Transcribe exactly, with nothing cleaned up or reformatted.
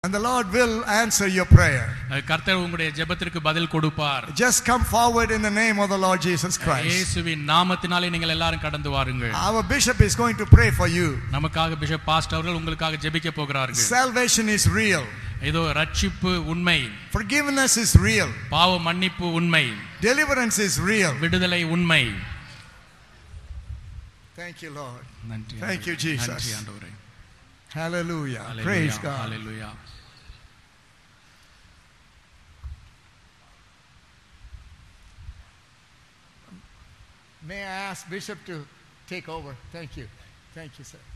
And the Lord will answer your prayer. கர்த்தர் உங்களுடைய ஜெபத்திற்கு பதில் கொடுப்பார். Just come forward in the name of the Lord Jesus Christ. இயேசுவின் நாமத்தினாலே நீங்கள் எல்லாரும் கடந்து வாருங்கள். Our bishop is going to pray for you. நமக்காக பிஷப் பாஸ்டர் அவர்கள் உங்களுக்காக ஜெபிக்க போகிறார்கள். Salvation is real. இதோ ரட்சிப்பு உண்மை. Forgiveness is real. பாவ மன்னிப்பு உண்மை. Deliverance is real. விடுதலை உண்மை. Thank you, Lord. நன்றி. Thank you, Jesus. நன்றி ஆண்டவரே. Hallelujah. Hallelujah. Praise God. Hallelujah. May I ask Bishop to take over? Thank you. Thank you, sir.